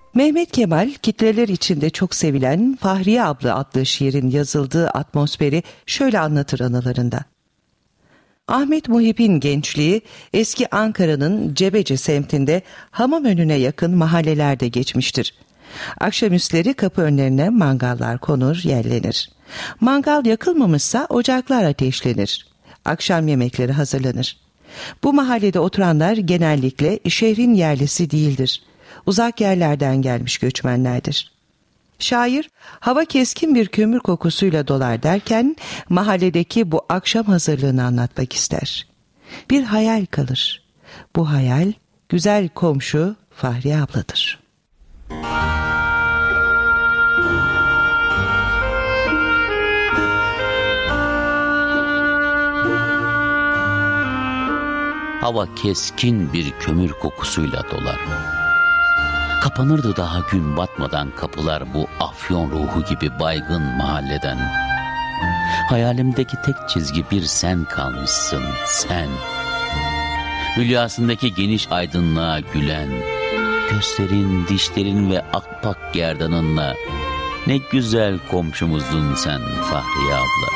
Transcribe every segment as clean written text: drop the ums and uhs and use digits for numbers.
Mehmet Kemal, kitleler içinde çok sevilen Fahriye abla adlı şiirin yazıldığı atmosferi şöyle anlatır anılarında. Ahmet Muhip'in gençliği eski Ankara'nın Cebeci semtinde hamam önüne yakın mahallelerde geçmiştir. Akşamüstleri kapı önlerine mangallar konur, yerlenir. Mangal yakılmamışsa ocaklar ateşlenir. Akşam yemekleri hazırlanır. Bu mahallede oturanlar genellikle şehrin yerlisi değildir. Uzak yerlerden gelmiş göçmenlerdir. Şair, hava keskin bir kömür kokusuyla dolar derken mahalledeki bu akşam hazırlığını anlatmak ister. Bir hayal kalır. Bu hayal güzel komşu Fahriye abladır. Hava keskin bir kömür kokusuyla dolar. Kapanırdı daha gün batmadan kapılar bu afyon ruhu gibi baygın mahalleden. Hayalimdeki tek çizgi bir sen kalmışsın, sen. Hülyasındaki geniş aydınlığa gülen, gözlerin, dişlerin ve akpak gerdanınla ne güzel komşumuzdun sen Fahriye abla.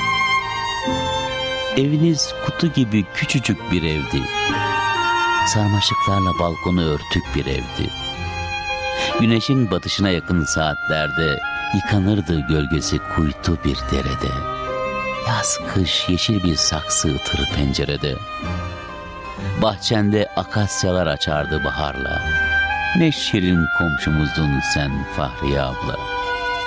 Eviniz kutu gibi küçücük bir evdi. Sarmaşıklarla balkonu örtük bir evdi. Güneşin batışına yakın saatlerde yıkanırdı gölgesi kuytu bir derede. Yaz kış yeşil bir saksı ıtır pencerede. Bahçende akasyalar açardı baharla. Ne şirin komşumuzdun sen Fahriye abla.